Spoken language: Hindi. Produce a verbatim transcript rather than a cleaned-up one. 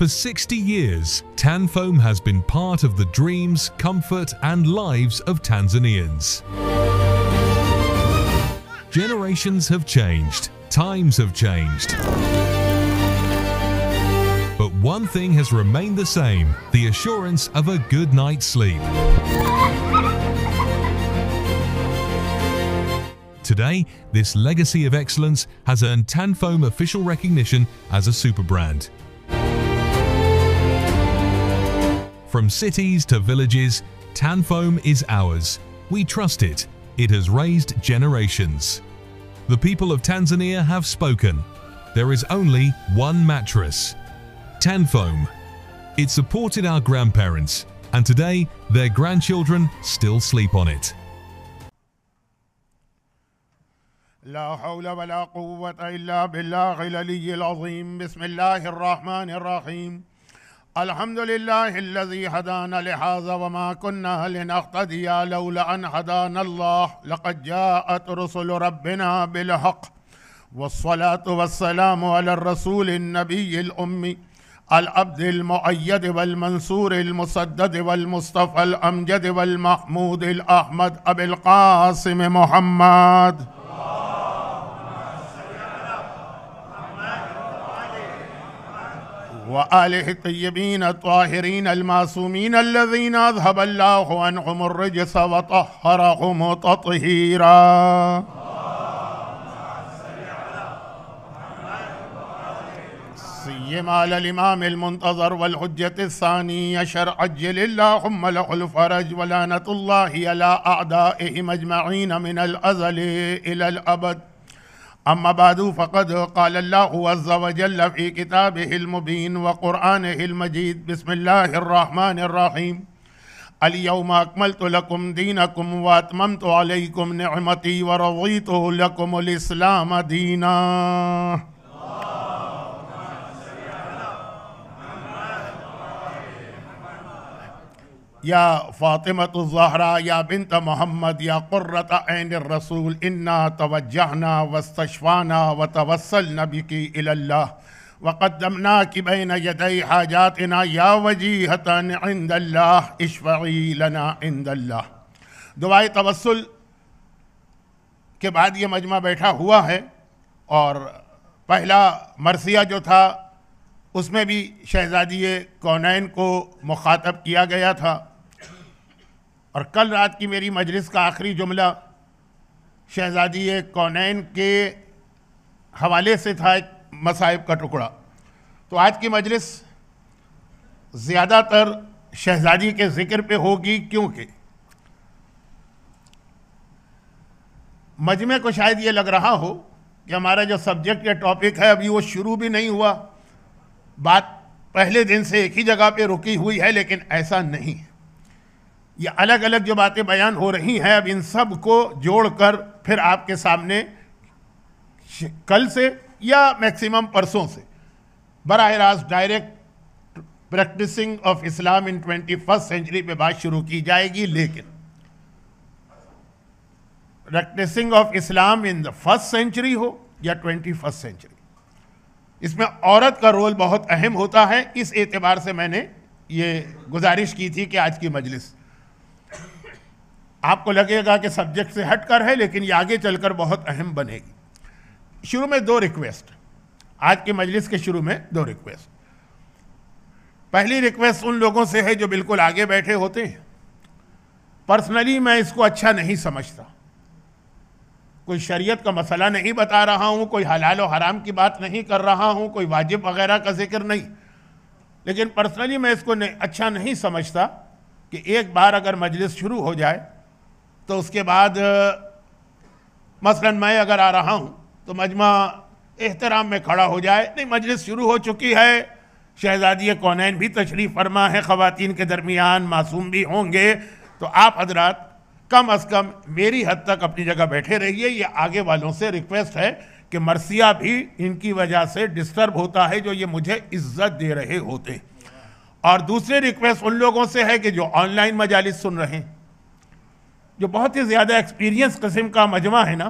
For sixty years, Tanfoam has been part of the dreams, comfort and lives of Tanzanians. Generations have changed, times have changed. But one thing has remained the same, the assurance of a good night's sleep. Today, this legacy of excellence has earned Tanfoam official recognition as a super brand. From cities to villages, Tanfoam is ours. We trust it. It has raised generations. The people of Tanzania have spoken. There is only one mattress. Tanfoam. It supported our grandparents, and today their grandchildren still sleep on it. لا حول ولا قوة إلا بالله العلي العظيم. بسم الله الرحمن الرحيم. الحمد لله الذي هدانا لهذا وما كنا لنهتدي لولا أن هدانا الله. لقد جاءت رسل ربنا بالحق والصلاة والسلام على الرسول النبي الأمي العبد المؤيد والمنصور المسدد والمصطفى الأمجد والمحمود الأحمد أبي القاسم محمد وآله الطيبين الطاهرين المعصومين الذين أذهب الله عنهم الرجس وطهرهم تطهيرا. سيما على الإمام المنتظر والحجة الثاني عشر عجل اللهم له الفرج ولعنة الله على أعدائهم أجمعين من الأزل إلى الأبد. أما بعد فقد قال الله عز وجل في كتابه المبين وقرآنه المجيد. بسم الله الرحمن الرحيم. اليوم أكملت لكم دينكم وأتممت عليكم نعمتي ورضيت لكم الإسلام دينا. يا فاطمة الزهراء يا بنت محمد يا قرة عين الرسول إنا توجهنا واستشفانا وتوسلنا بك إلى الله وقدمناك بين يدي حاجاتنا يا وجيهة عند الله اشفعي لنا عند الله. दुआए तवस्सुल के बाद ये मजमा बैठा हुआ है और पहला मरसिया जो था उसमें भी शहजादी कौनैन को मुखातब किया गया था और कल रात की मेरी मजलिस का आखिरी जुमला शहजादी कौनैन के हवाले से था, एक मसाइब का टुकड़ा। तो आज की मजलिस ज़्यादातर शहजादी के ज़िक्र पे होगी क्योंकि मजमे को शायद ये लग रहा हो कि हमारा जो सब्जेक्ट या टॉपिक है अभी वो शुरू भी नहीं हुआ, बात पहले दिन से एक ही जगह पे रुकी हुई है, लेकिन ऐसा नहीं है। ये अलग अलग जो बातें बयान हो रही हैं अब इन सब को जोड़कर फिर आपके सामने कल से या मैक्सिमम परसों से बराह रास्त direct practising of Islam in twenty first century पे बात शुरू की जाएगी। लेकिन practising of Islam in the first century हो या ट्वेंटी फर्स्ट सेंचुरी, इसमें औरत का रोल बहुत अहम होता है। इस एतबार से मैंने ये गुजारिश की थी कि आज की मजलिस आपको लगेगा कि सब्जेक्ट से हटकर है, लेकिन ये आगे चलकर बहुत अहम बनेगी। शुरू में दो रिक्वेस्ट, आज की मजलिस के शुरू में दो रिक्वेस्ट। पहली रिक्वेस्ट उन लोगों से है जो बिल्कुल आगे बैठे होते हैं। पर्सनली मैं इसको अच्छा नहीं समझता, कोई शरीयत का मसला नहीं बता रहा हूँ, कोई हलाल और हराम की बात नहीं कर रहा हूँ, कोई वाजिब वगैरह का जिक्र नहीं, लेकिन पर्सनली मैं इसको नहीं, अच्छा नहीं समझता कि एक बार अगर मजलिस शुरू हो जाए तो उसके बाद मसलन मैं अगर आ रहा हूँ तो मजमा एहतराम में खड़ा हो जाए। नहीं, मजलिस शुरू हो चुकी है, शहजादी कौनैन भी तशरीफ़ फरमा है, ख़वातीन के दरमियान मासूम भी होंगे, तो आप हजरात कम अज़ कम मेरी हद तक अपनी जगह बैठे रहिए। ये आगे वालों से रिक्वेस्ट है कि मरसिया भी इनकी वजह से डिस्टर्ब होता है जो ये मुझे इज्जत दे रहे होते। और दूसरी रिक्वेस्ट उन लोगों से है कि जो ऑनलाइन मजालिस सुन रहे हैं, जो बहुत ही ज़्यादा एक्सपीरियंस किस्म का मजमा है ना,